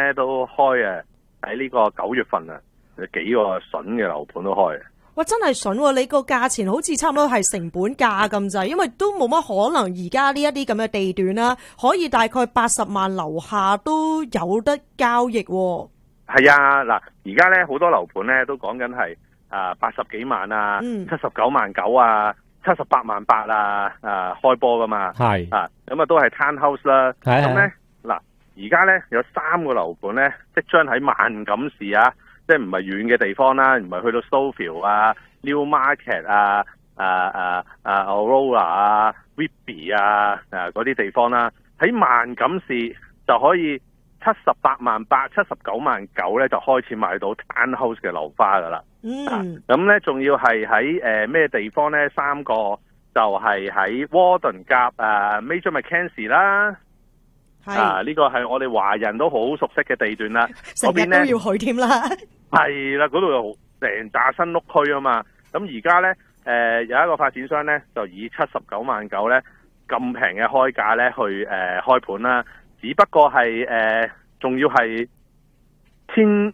咧都開啊，喺呢個9月份啊，幾個筍嘅樓盤都開。 哇，真係筍喎！你個價錢好似差唔多係成本價咁滯，因為都冇乜可能而家呢一啲咁嘅地段啦，可以大概80萬樓下都有得交易喎。 係啊，嗱，而家咧好多樓盤咧都講緊係80幾萬啊，79萬9啊，78萬8啊，開波噶嘛。 係咁啊都係 townhouse 啦。咁咧嗱，而家咧有3個樓盤咧，即將喺萬錦市啊。即係唔係遠嘅地方啦，唔係去到 Sofield 啊、Newmarket 啊、Aurora 啊、Whitby 啊嗰啲地方啦，喺萬錦市就可以78萬8、79萬9咧就開始買到 townhouse 嘅樓花噶啦。咁咧仲要係喺咩地方咧？3個就係喺 Warden 夾Major Mackenzie 啦。呢個係我哋華人都好熟悉嘅地段啦， 成日都要去添啦。 係啦，嗰度有成紮新屋區啊嘛。咁而家咧，有一個發展商咧，就以79萬9咧咁平嘅開價咧去開盤啦。只不過係仲要係1700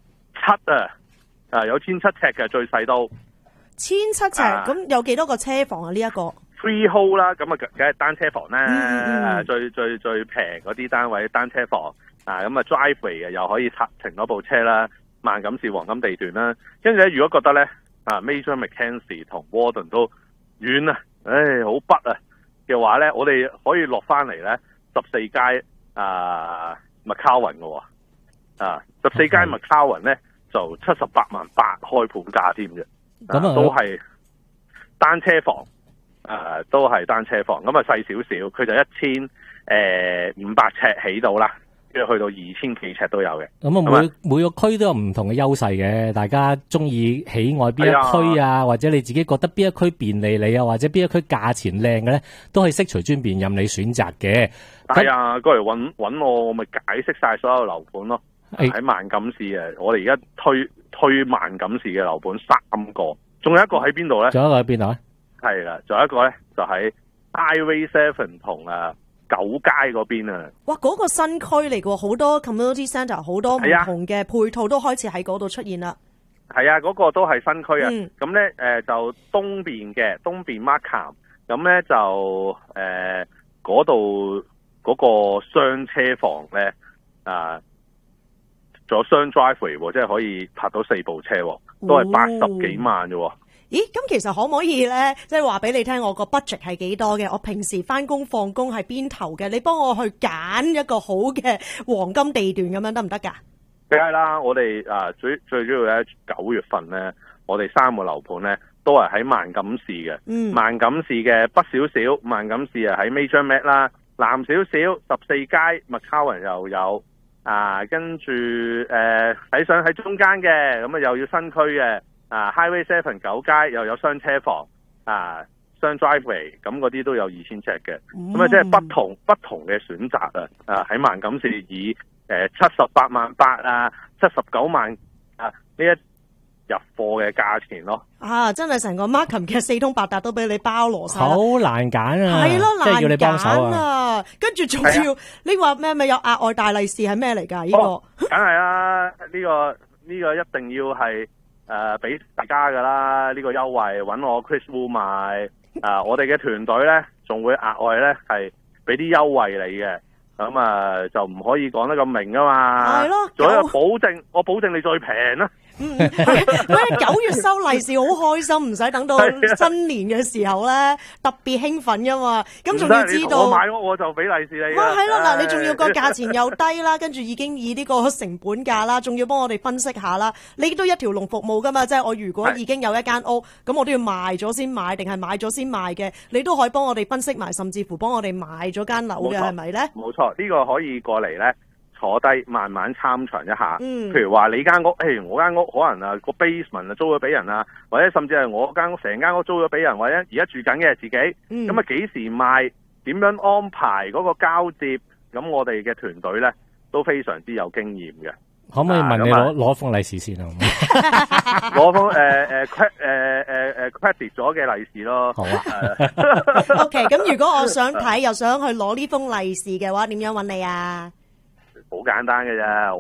有1700尺嘅最細都 1700尺，咁有幾多個車房啊？呢一個 freehold 啦，咁啊梗係單車房啦，最平嗰啲單位單車房咁啊 driveway 嘅又可以停嗰部車啦，萬錦市黃金地段啦。跟住咧，如果覺得咧Major Mackenzie 同 Warden 都遠啊，好北啊嘅話咧，我哋可以落翻嚟咧14街McCowan 嘅14街 McCowan 咧就78萬8開盤價添嘅，都係單車房。都係單車房，咁啊細少少，佢就1500尺起到啦，跟住去到2000幾尺都有嘅。 咁啊每個區都有唔同嘅優勢嘅，大家中意喜愛邊一區啊，或者你自己覺得邊一區便利你啊，或者邊一區價錢靚嘅咧，都可以悉隨尊便任你選擇嘅。 係啊，過嚟搵我咪解釋晒所有樓盤咯。喺萬錦市啊，我哋而家推萬錦市嘅樓盤3個，仲有一個喺邊度咧？ 仲有一個喺邊度咧？係啦，仲有一個咧就喺 Highway 7同9街嗰邊啊！ 哇，嗰個新區嚟嘅，好多 community centre， 好多唔同嘅配套都開始喺嗰度出現啦。 係啊，嗰個都係新區啊。咁咧就東邊 Markham， 咁咧就嗰度嗰個雙車房咧仲有雙 driveway， 即係可以泊到4部車，都係80幾萬啫。 咦，咁其實可唔可以咧，即係話俾你聽，我個 budget 係幾多嘅？我平時翻工放工係邊頭嘅？你幫我去揀一個好嘅黃金地段咁樣得唔得㗎？ 梗係啦，我哋最主要咧9月份咧，我哋3個樓盤咧都係喺萬錦市嘅。萬錦市嘅北少少，萬錦市喺 Major Mac 啦，南少少14街 McCowan 又有跟住喺中間嘅，咁又要新區嘅。Highway 7 9街又有雙車房雙 driveway， 咁嗰啲都有2000尺嘅，咁即係不同嘅選擇喺萬錦市以78萬879萬呢一入貨嘅價錢咯。 真係成個 Markham 嘅4通8達都俾你包羅晒， 好難揀啊！ 係咯， 即係要你幫手啊！跟住仲要你話咩咪有額外大利是係咩嚟㗎？呢個梗係啦，呢個一定要係。俾大家噶啦，呢個優惠揾我 Chris Wu 買，我哋嘅團隊咧仲會額外咧係俾啲優惠你嘅，咁就唔可以講得咁明噶嘛。係咯，仲有我保證你最平啦。 9月收利是好開心，唔使等到新年嘅時候咧特別興奮噶嘛。咁仲要知道我買我就俾利是你。 哇，係咯，嗱，你仲要個價錢又低啦，跟住已經以呢個成本價啦，仲要幫我哋分析下啦。你都一條龍服務噶嘛，即係我如果已經有一間屋，咁我都要賣咗先買，定係買咗先賣嘅，你都可以幫我哋分析埋，甚至乎幫我哋買咗間樓嘅，係咪咧？冇錯， 呢個可以過嚟咧。坐低慢慢參詳一下，譬如話你間屋，我間屋可能個 basement 租咗俾人啊，或者甚至係我間屋成間屋租咗俾人，或者而家住緊嘅自己，咁幾時賣，點樣安排嗰個交接，咁我哋嘅團隊咧都非常之有經驗嘅。 可唔可以問你攞封利是先啊？ 攞封credit 咗嘅利是咯。好啊。 OK， 咁如果我想睇又想去攞呢封利是嘅話，點樣揾你啊？ 好簡單嘅啫。